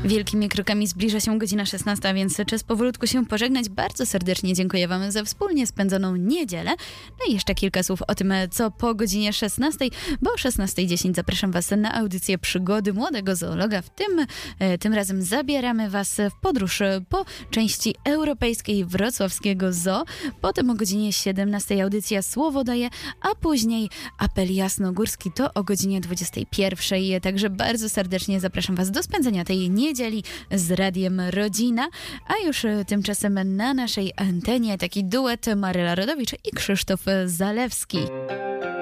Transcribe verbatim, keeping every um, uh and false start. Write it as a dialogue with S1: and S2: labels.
S1: Wielkimi krokami zbliża się godzina szesnasta, więc czas powolutku się pożegnać. Bardzo serdecznie dziękuję Wam za wspólnie spędzoną niedzielę. No i jeszcze kilka słów o tym, co po godzinie szesnastej, bo o szesnasta dziesięć zapraszam Was na audycję Przygody Młodego Zoologa. W tym, tym razem zabieramy Was w podróż po części europejskiej wrocławskiego zoo. Potem o godzinie siedemnastej audycja Słowo daje, a później apel jasnogórski to o godzinie dwudziestej pierwszej. Także bardzo serdecznie zapraszam Was do spędzenia tej niedzieli z Radiem Rodzina, a już tymczasem na naszej antenie taki duet Maryla Rodowicz i Krzysztof Zalewski.